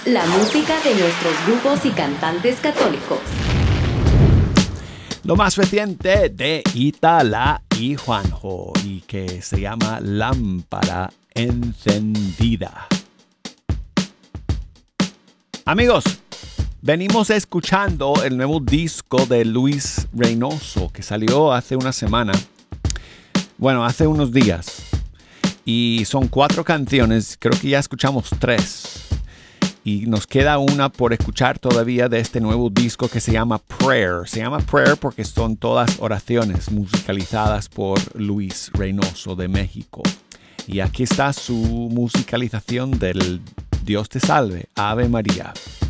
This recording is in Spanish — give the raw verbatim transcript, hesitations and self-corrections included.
La música de nuestros grupos y cantantes católicos. Lo más reciente de Itala y Juanjo y que se llama Lámpara Encendida. Amigos, venimos escuchando el nuevo disco de Luis Reynoso que salió hace una semana. Bueno, hace unos días. Y son cuatro canciones, creo que ya escuchamos tres. Y nos queda una por escuchar todavía de este nuevo disco que se llama Prayer. Se llama Prayer porque son todas oraciones musicalizadas por Luis Reynoso de México. Y aquí está su musicalización del Dios te salve, Ave María.